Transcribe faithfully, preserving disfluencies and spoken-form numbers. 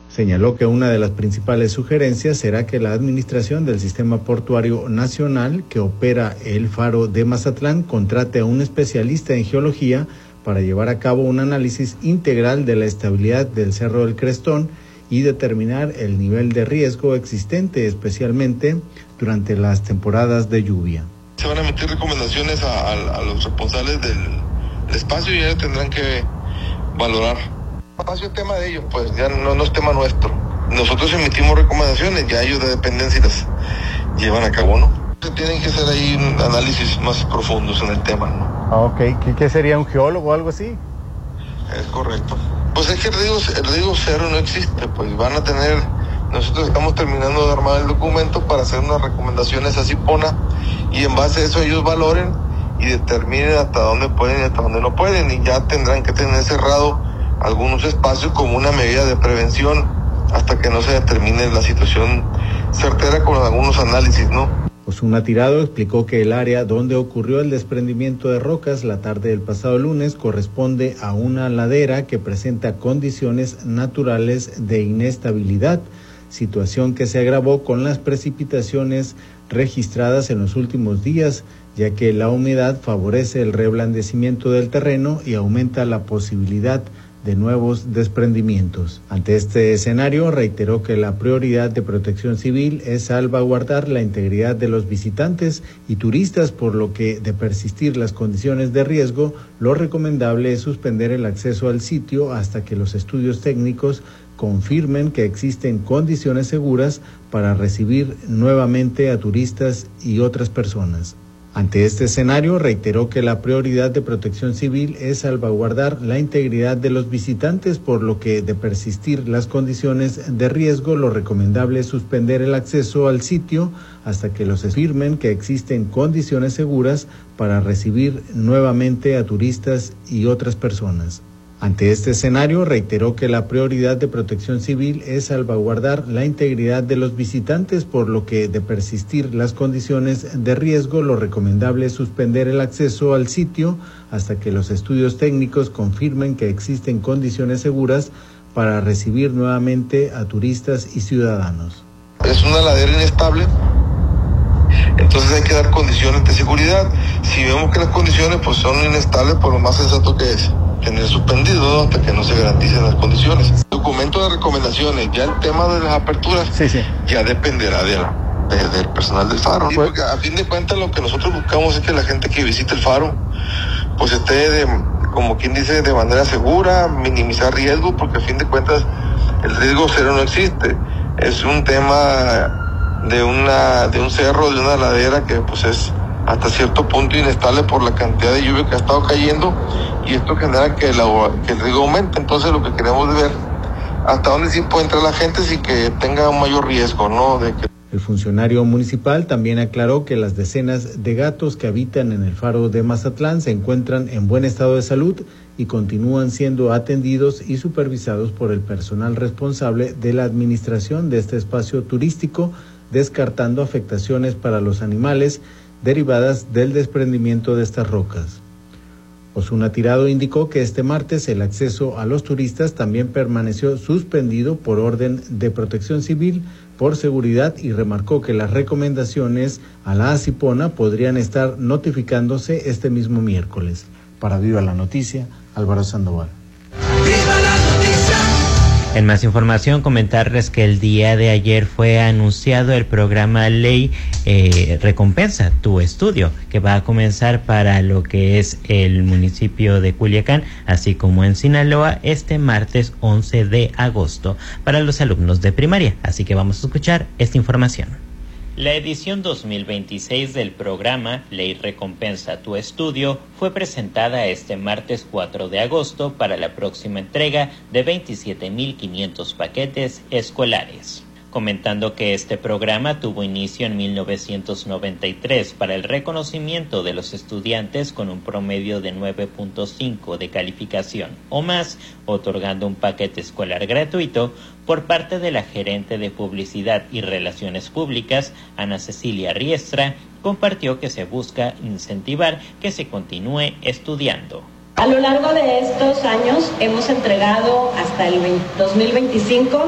Señaló que una de las principales sugerencias será que la administración del Sistema Portuario Nacional, que opera el faro de Mazatlán, contrate a un especialista en geología para llevar a cabo un análisis integral de la estabilidad del Cerro del Crestón y determinar el nivel de riesgo existente, especialmente durante las temporadas de lluvia. Se van a emitir recomendaciones a, a, a los responsables del, del espacio y ellos tendrán que valorar. El espacio es tema de ellos, pues ya no, no es tema nuestro. Nosotros emitimos recomendaciones, ya ellos dependen si las llevan a cabo o no. Tienen que hacer ahí un análisis más profundos en el tema, ¿no? Ah, ok. ¿Qué, qué sería un geólogo o algo así? Es correcto. Pues es que el riesgo, el riesgo cero no existe, pues van a tener, nosotros estamos terminando de armar el documento para hacer unas recomendaciones a CIPONA y en base a eso ellos valoren y determinen hasta dónde pueden y hasta dónde no pueden, y ya tendrán que tener cerrado algunos espacios como una medida de prevención hasta que no se determine la situación certera con algunos análisis, ¿no? Osuna Tirado explicó que el área donde ocurrió el desprendimiento de rocas la tarde del pasado lunes corresponde a una ladera que presenta condiciones naturales de inestabilidad, situación que se agravó con las precipitaciones registradas en los últimos días, ya que la humedad favorece el reblandecimiento del terreno y aumenta la posibilidad de nuevos desprendimientos. Ante este escenario, reiteró que la prioridad de Protección Civil es salvaguardar la integridad de los visitantes y turistas, por lo que, de persistir las condiciones de riesgo, lo recomendable es suspender el acceso al sitio hasta que los estudios técnicos confirmen que existen condiciones seguras para recibir nuevamente a turistas y otras personas. Ante este escenario, reiteró que la prioridad de Protección Civil es salvaguardar la integridad de los visitantes, por lo que, de persistir las condiciones de riesgo, lo recomendable es suspender el acceso al sitio hasta que los firmen que existen condiciones seguras para recibir nuevamente a turistas y otras personas. Ante este escenario, reiteró que la prioridad de Protección Civil es salvaguardar la integridad de los visitantes, por lo que, de persistir las condiciones de riesgo, lo recomendable es suspender el acceso al sitio hasta que los estudios técnicos confirmen que existen condiciones seguras para recibir nuevamente a turistas y ciudadanos. Es una ladera inestable, entonces hay que dar condiciones de seguridad. Si vemos que las condiciones pues son inestables, pues lo más sensato que es tener suspendido, ¿no?, hasta que no se garanticen las condiciones. Documento de recomendaciones, ya el tema de las aperturas sí, sí. ya dependerá de la, de, del personal del faro. Sí, porque a fin de cuentas lo que nosotros buscamos es que la gente que visite el faro pues esté, de, como quien dice, de manera segura, minimizar riesgo, porque a fin de cuentas el riesgo cero no existe. Es un tema de una de un cerro, de una ladera que pues es hasta cierto punto inestable por la cantidad de lluvia que ha estado cayendo, y esto genera que, la, que el riesgo aumente. Entonces lo que queremos ver hasta dónde sí puede entrar la gente sin que tenga un mayor riesgo, ¿no? De que... El funcionario municipal también aclaró que las decenas de gatos que habitan en el faro de Mazatlán se encuentran en buen estado de salud y continúan siendo atendidos y supervisados por el personal responsable de la administración de este espacio turístico, descartando afectaciones para los animales derivadas del desprendimiento de estas rocas. Osuna Tirado indicó que este martes el acceso a los turistas también permaneció suspendido por orden de Protección Civil por seguridad, y remarcó que las recomendaciones a la ACIPONA podrían estar notificándose este mismo miércoles. Para Viva la Noticia, Álvaro Sandoval. ¡Viva la noticia! En más información, comentarles que el día de ayer fue anunciado el programa Ley eh, Recompensa Tu Estudio, que va a comenzar para lo que es el municipio de Culiacán, así como en Sinaloa, este martes once de agosto, para los alumnos de primaria. Así que vamos a escuchar esta información. La edición dos mil veintiséis del programa Ley Recompensa Tu Estudio fue presentada este martes cuatro de agosto para la próxima entrega de veintisiete mil quinientos paquetes escolares. Comentando que este programa tuvo inicio en mil novecientos noventa y tres para el reconocimiento de los estudiantes con un promedio de nueve punto cinco de calificación o más, otorgando un paquete escolar gratuito, por parte de la gerente de Publicidad y Relaciones Públicas, Ana Cecilia Riestra, compartió que se busca incentivar que se continúe estudiando. A lo largo de estos años hemos entregado hasta el dos mil veinticinco